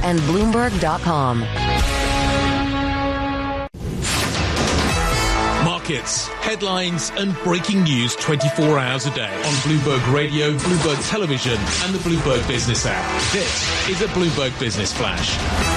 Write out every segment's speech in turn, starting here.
and Bloomberg.com. Markets, headlines and breaking news 24 hours a day on Bloomberg Radio, Bloomberg Television and the Bloomberg Business app. This is a Bloomberg Business Flash.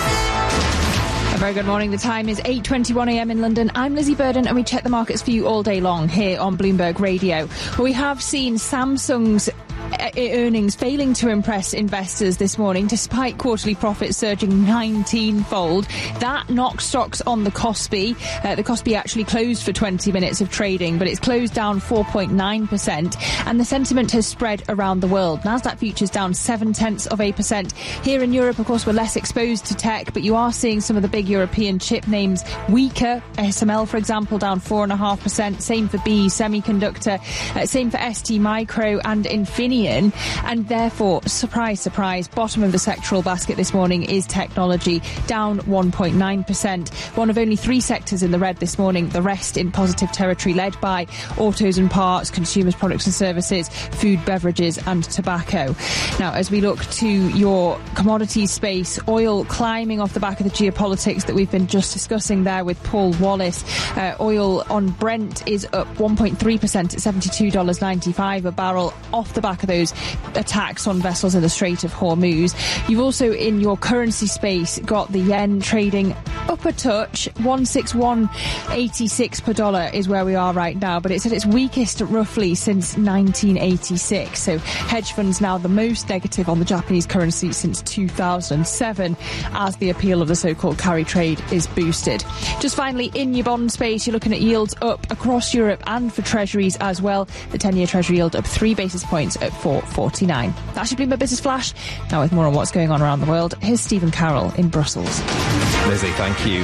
A very good morning. The time is 8:21 a.m. in London. I'm Lizzie Burden and we check the markets for you all day long here on Bloomberg Radio. Well, we have seen Samsung's earnings failing to impress investors this morning, despite quarterly profits surging 19-fold. That knocked stocks on the Kospi. The Kospi actually closed for 20 minutes of trading, but it's closed down 4.9%, and the sentiment has spread around the world. Nasdaq futures down 0.7%. Here in Europe, of course, we're less exposed to tech, but you are seeing some of the big European chip names weaker. ASML, for example, down 4.5%. Same for BE Semiconductor. Same for ST Micro and Infineon. And therefore, surprise, surprise, bottom of the sectoral basket this morning is technology, down 1.9%. One of only 3 sectors in the red this morning, the rest in positive territory, led by autos and parts, consumers, products and services, food, beverages and tobacco. Now, as we look to your commodities space, oil climbing off the back of the geopolitics that we've been just discussing there with Paul Wallace. Oil on Brent is up 1.3% at $72.95 a barrel off the back of those attacks on vessels in the Strait of Hormuz. You've also, in your currency space, got the yen trading up a touch. 161.86 per dollar is where we are right now, but it's at its weakest roughly since 1986. So hedge funds now the most negative on the Japanese currency since 2007, as the appeal of the so-called carry trade is boosted. Just finally, in your bond space, you're looking at yields up across Europe and for treasuries as well. The 10-year treasury yield up 3 basis points at 4.49. That should be my business flash. Now, with more on what's going on around the world, here's Stephen Carroll in Brussels. Lizzie, thank you.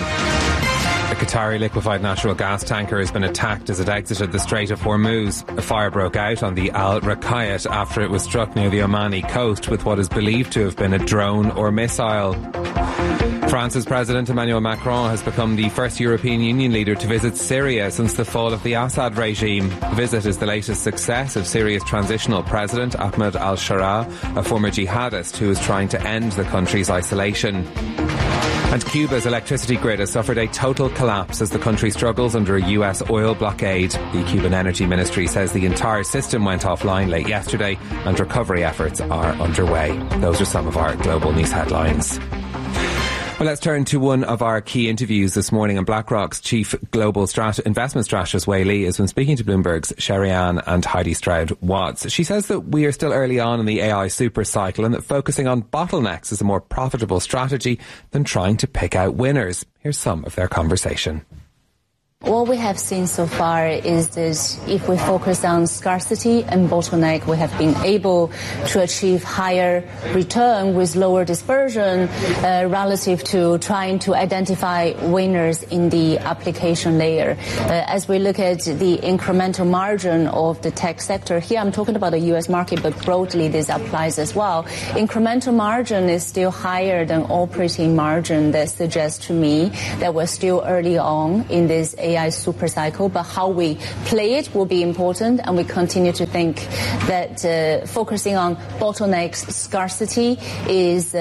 A Qatari liquefied natural gas tanker has been attacked as it exited the Strait of Hormuz. A fire broke out on the Al Rakayat after it was struck near the Omani coast with what is believed to have been a drone or missile. France's President Emmanuel Macron has become the first European Union leader to visit Syria since the fall of the Assad regime. The visit is the latest success of Syria's transitional president, Ahmed al-Sharaa, a former jihadist who is trying to end the country's isolation. And Cuba's electricity grid has suffered a total collapse as the country struggles under a US oil blockade. The Cuban Energy Ministry says the entire system went offline late yesterday and recovery efforts are underway. Those are some of our global news headlines. Well, let's turn to one of our key interviews this morning. And BlackRock's chief global investment strategist, Wei Li, has been speaking to Bloomberg's Sherry-Ann and Heidi Stroud-Watts. She says that we are still early on in the AI super cycle and that focusing on bottlenecks is a more profitable strategy than trying to pick out winners. Here's some of their conversation. What we have seen so far is that if we focus on scarcity and bottleneck, we have been able to achieve higher return with lower dispersion relative to trying to identify winners in the application layer. As we look at the incremental margin of the tech sector, here I'm talking about the U.S. market, but broadly this applies as well. Incremental margin is still higher than operating margin. That suggests to me that we're still early on in this AI super cycle, but how we play it will be important, and we continue to think that focusing on bottlenecks, scarcity is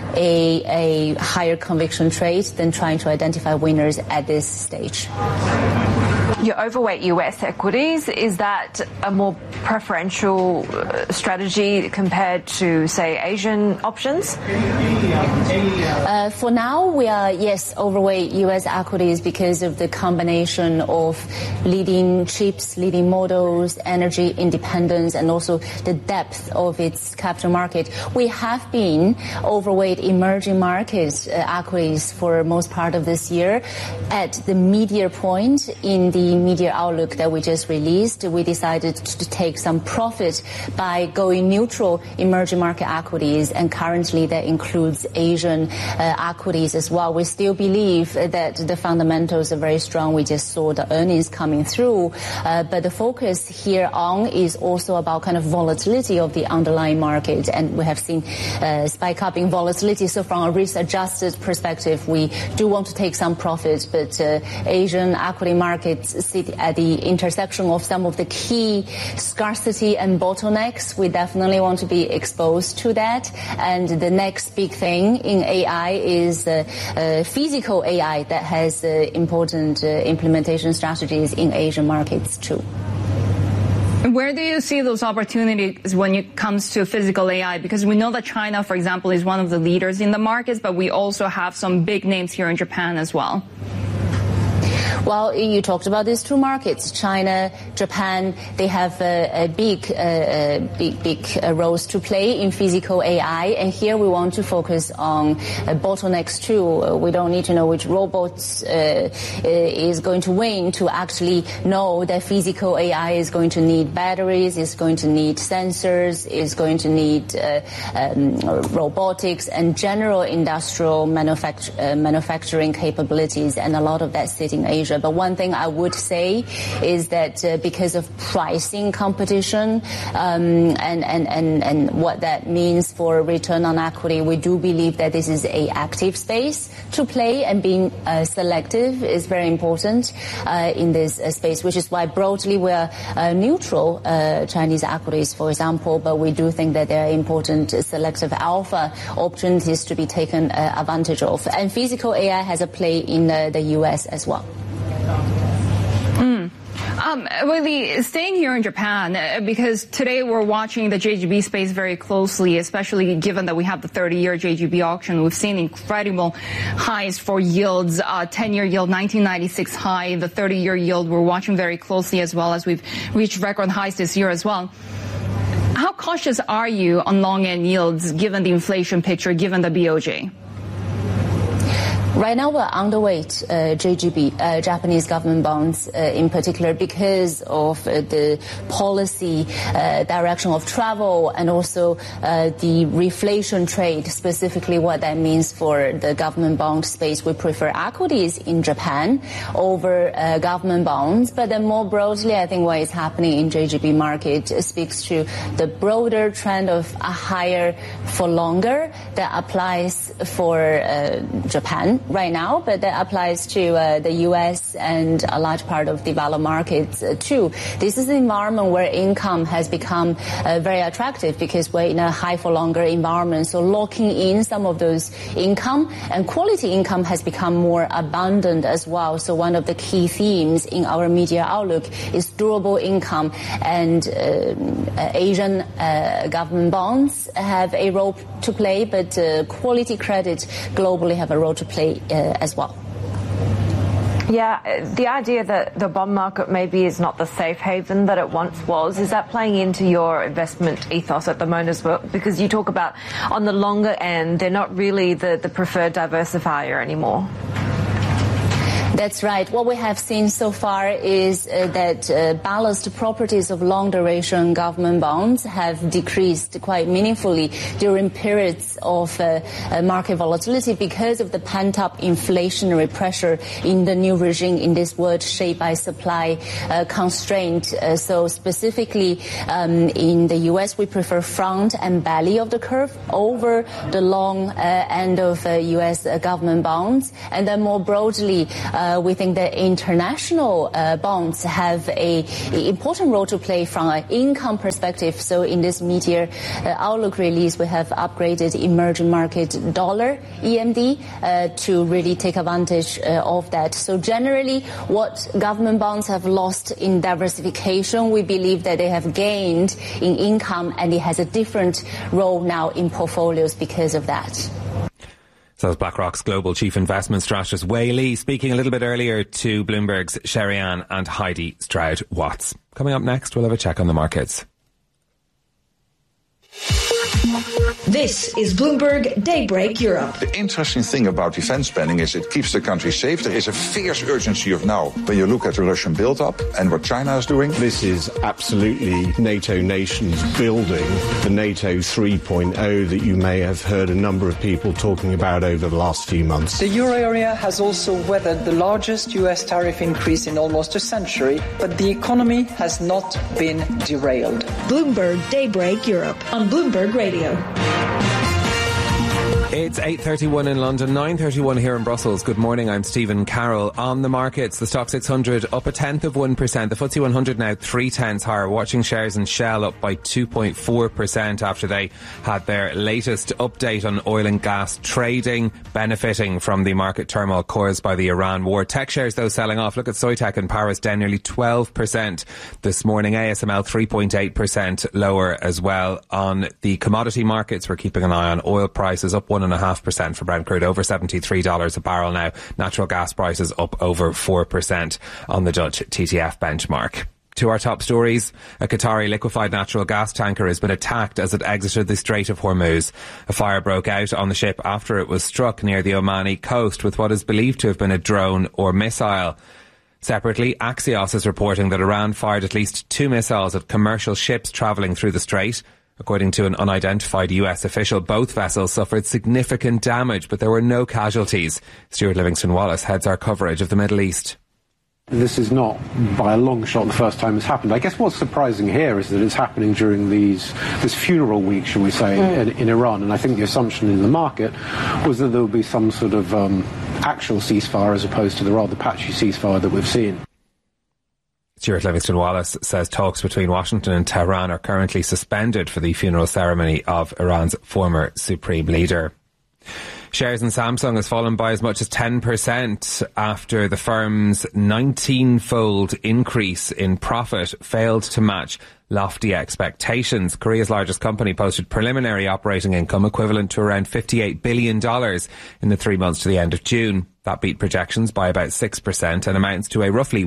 a higher conviction trade than trying to identify winners at this stage. You're overweight US equities. Is that a more preferential strategy compared to, say, Asian options? For now, we are, yes, overweight US equities because of the combination of leading chips, leading models, energy independence, and also the depth of its capital market. We have been overweight emerging markets equities for most part of this year. At the mid-year point in the media outlook that we just released, we decided to take some profit by going neutral emerging market equities, and currently that includes Asian equities as well. We still believe that the fundamentals are very strong. We just saw the earnings coming through, but the focus here on is also about kind of volatility of the underlying market, and we have seen spike up in volatility. So from a risk-adjusted perspective, we do want to take some profit, but Asian equity markets sit at the intersection of some of the key scarcity and bottlenecks. We definitely want to be exposed to that. And the next big thing in AI is physical AI that has important implementation strategies in Asian markets too. Where do you see those opportunities when it comes to physical AI? Because we know that China, for example, is one of the leaders in the markets, but we also have some big names here in Japan as well. Well, you talked about these two markets, China, Japan. They have big roles to play in physical AI, and here we want to focus on bottlenecks too. We don't need to know which robots is going to win to actually know that physical AI is going to need batteries, is going to need sensors, is going to need robotics and general industrial manufacturing capabilities, and a lot of that sit in Asia. But one thing I would say is that because of pricing competition and what that means for return on equity, we do believe that this is an active space to play, and being selective is very important in this space, which is why broadly we're neutral Chinese equities, for example, but we do think that there are important selective alpha opportunities to be taken advantage of. And physical AI has a play in the US as well. Willie, staying here in Japan, because today we're watching the JGB space very closely, especially given that we have the 30-year JGB auction. We've seen incredible highs for yields, 10-year yield, 1996 high, the 30-year yield we're watching very closely, as well as we've reached record highs this year as well. How cautious are you on long-end yields given the inflation picture, given the BOJ? Right now we're underweight JGB, Japanese government bonds in particular, because of the policy direction of travel and also the reflation trade, specifically what that means for the government bond space. We prefer equities in Japan over government bonds. But then more broadly, I think what is happening in JGB market speaks to the broader trend of a higher for longer that applies for Japan right now, but that applies to the US and a large part of developed markets too. This is an environment where income has become very attractive because we're in a high for longer environment. So locking in some of those income and quality income has become more abundant as well. So one of the key themes in our media outlook is durable income, and Asian government bonds have a role to play, but quality credit globally have a role to play as well. Yeah, the idea that the bond market maybe is not the safe haven that it once was, is that playing into your investment ethos at the moment as well? Because you talk about on the longer end, they're not really the preferred diversifier anymore. That's right. What we have seen so far is that balanced properties of long duration government bonds have decreased quite meaningfully during periods of market volatility because of the pent-up inflationary pressure in the new regime in this world shaped by supply constraint. So specifically in the US, we prefer front and belly of the curve over the long end of US government bonds. And then more broadly, we think that international bonds have an important role to play from an income perspective. So in this media outlook release, we have upgraded emerging market dollar EMD to really take advantage of that. So generally, what government bonds have lost in diversification, we believe that they have gained in income, and it has a different role now in portfolios because of that. So is BlackRock's global chief investment strategist Wei Li speaking a little bit earlier to Bloomberg's Sherry-Ann and Heidi Stroud-Watts. Coming up next, we'll have a check on the markets. This is Bloomberg Daybreak Europe. The interesting thing about defense spending is it keeps the country safe. There is a fierce urgency of now when you look at the Russian build-up and what China is doing. This is absolutely NATO nations building the NATO 3.0 that you may have heard a number of people talking about over the last few months. The euro area has also weathered the largest US tariff increase in almost a century, but the economy has not been derailed. Bloomberg Daybreak Europe on Bloomberg Radio. It's 8:31 in London, 9:31 here in Brussels. Good morning, I'm Stephen Carroll. On the markets, the Stock 600 up 0.1%. The FTSE 100 now 0.3 higher. Watching shares in Shell up by 2.4% after they had their latest update on oil and gas trading, benefiting from the market turmoil caused by the Iran war. Tech shares, though, selling off. Look at Soitec in Paris, down nearly 12% this morning. ASML 3.8% lower as well. On the commodity markets, we're keeping an eye on oil prices, up 1.5% for Brent crude, over $73 a barrel now. Natural gas prices up over 4% on the Dutch TTF benchmark. To our top stories, a Qatari liquefied natural gas tanker has been attacked as it exited the Strait of Hormuz. A fire broke out on the ship after it was struck near the Omani coast with what is believed to have been a drone or missile. Separately, Axios is reporting that Iran fired at least 2 missiles at commercial ships travelling through the strait. According to an unidentified US official, both vessels suffered significant damage, but there were no casualties. Stuart Livingston-Wallace heads our coverage of the Middle East. This is not, by a long shot, the first time it's happened. I guess what's surprising here is that it's happening during this funeral week, shall we say, in Iran. And I think the assumption in the market was that there would be some sort of actual ceasefire as opposed to the rather patchy ceasefire that we've seen. Stuart Livingston-Wallace says talks between Washington and Tehran are currently suspended for the funeral ceremony of Iran's former supreme leader. Shares in Samsung has fallen by as much as 10% after the firm's 19-fold increase in profit failed to match lofty expectations. Korea's largest company posted preliminary operating income equivalent to around $58 billion in the 3 months to the end of June. That beat projections by about 6% and amounts to a roughly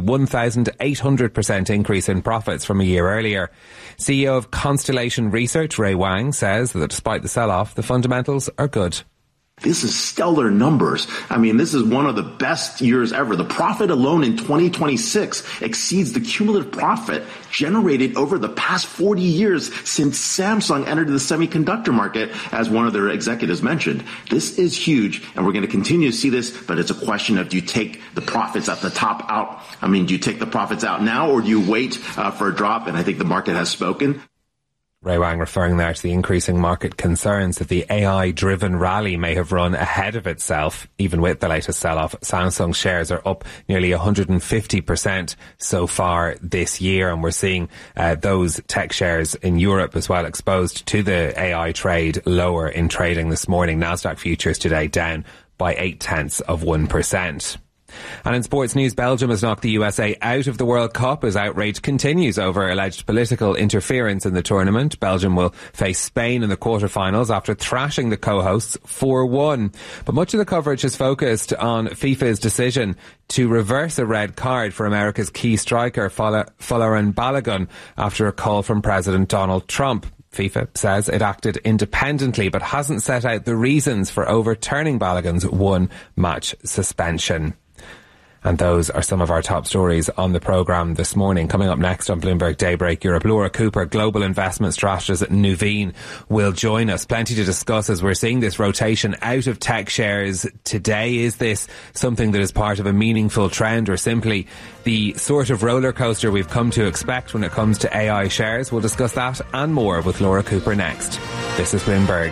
1,800% increase in profits from a year earlier. CEO of Constellation Research, Ray Wang, says that despite the sell-off, the fundamentals are good. This is stellar numbers. I mean, this is one of the best years ever. The profit alone in 2026 exceeds the cumulative profit generated over the past 40 years since Samsung entered the semiconductor market, as one of their executives mentioned. This is huge, and we're going to continue to see this, but it's a question of, do you take the profits at the top out? I mean, do you take the profits out now, or do you wait for a drop? And I think the market has spoken. Ray Wang referring there to the increasing market concerns that the AI-driven rally may have run ahead of itself. Even with the latest sell-off, Samsung shares are up nearly 150% so far this year, and we're seeing those tech shares in Europe as well exposed to the AI trade lower in trading this morning. Nasdaq futures today down by 0.8%. And in sports news, Belgium has knocked the USA out of the World Cup as outrage continues over alleged political interference in the tournament. Belgium will face Spain in the quarterfinals after thrashing the co-hosts 4-1. But much of the coverage has focused on FIFA's decision to reverse a red card for America's key striker, Folarin Balogun, after a call from President Donald Trump. FIFA says it acted independently but hasn't set out the reasons for overturning Balogun's one-match suspension. And those are some of our top stories on the programme this morning. Coming up next on Bloomberg Daybreak Europe, Laura Cooper, global investment strategist at Nuveen, will join us. Plenty to discuss as we're seeing this rotation out of tech shares today. Is this something that is part of a meaningful trend, or simply the sort of roller coaster we've come to expect when it comes to AI shares? We'll discuss that and more with Laura Cooper next. This is Bloomberg.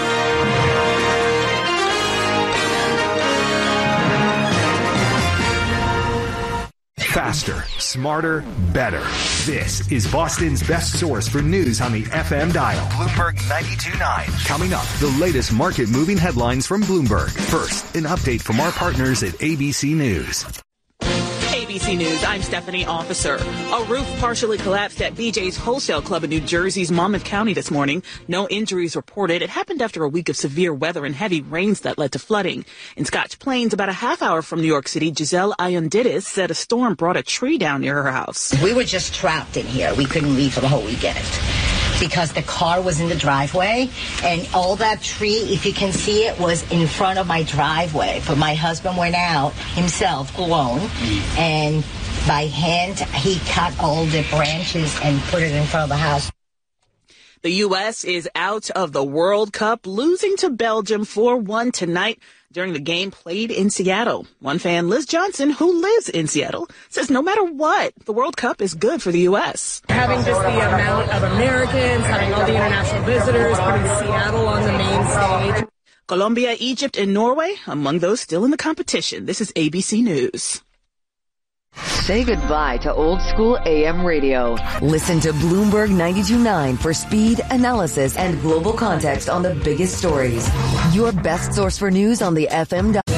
Faster, smarter, better. This is Boston's best source for news on the FM dial. Bloomberg 92.9. Coming up, the latest market-moving headlines from Bloomberg. First, an update from our partners at ABC News. ABC News, I'm Stephanie Officer. A roof partially collapsed at BJ's Wholesale Club in New Jersey's Monmouth County this morning. No injuries reported. It happened after a week of severe weather and heavy rains that led to flooding. In Scotch Plains, about a half hour from New York City, Giselle Iondidis said a storm brought a tree down near her house. We were just trapped in here. We couldn't leave for the whole weekend because the car was in the driveway, and all that tree, if you can see it, was in front of my driveway. But my husband went out himself alone, and by hand he cut all the branches and put it in front of the house. The U.S. is out of the World Cup, losing to Belgium 4-1 tonight during the game played in Seattle. One fan, Liz Johnson, who lives in Seattle, says no matter what, the World Cup is good for the U.S. Having just the amount of Americans, having all the international visitors, putting Seattle on the main stage. Colombia, Egypt, and Norway among those still in the competition. This is ABC News. Say goodbye to old school AM radio. Listen to Bloomberg 92.9 for speed, analysis, and global context on the biggest stories. Your best source for news on the FM.